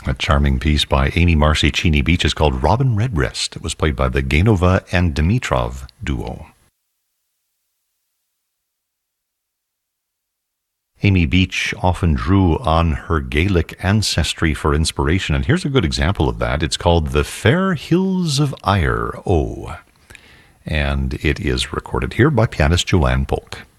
A charming piece by Amy Marcy-Cheney Beach is called Robin Redbreast. It was played by the Gaynova and Dimitrov duo. Amy Beach often drew on her Gaelic ancestry for inspiration, and here's a good example of that. It's called The Fair Hills of Ayr, and it is recorded here by pianist Joanne Polk.